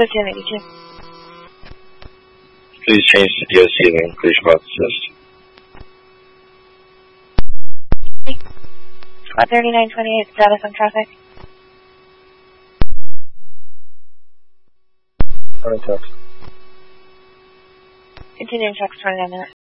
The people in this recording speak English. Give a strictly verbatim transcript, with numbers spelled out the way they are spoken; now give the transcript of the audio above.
fifteen eighty-two. Please change to D O C and increase route assist. Squad thirty-nine twenty-eight, status on traffic. Running text. Continuing checks twenty-nine minutes.